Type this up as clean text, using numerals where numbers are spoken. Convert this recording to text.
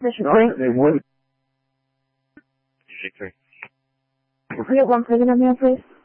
position or They wouldn't. District 3. Can we get one prison in there, please?